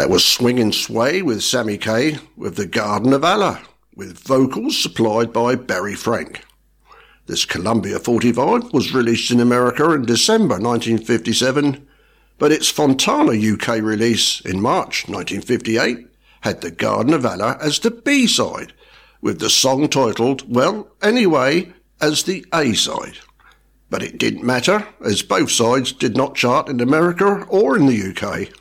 That was Swingin' Sway with Sammy Kaye with The Garden of Allah, with vocals supplied by Barry Frank. This Columbia 45 was released in America in December 1957, but its Fontana UK release in March 1958 had The Garden of Allah as the B-side, with the song titled, Well, Anyway, as the A-side. But it didn't matter, as both sides did not chart in America or in the UK.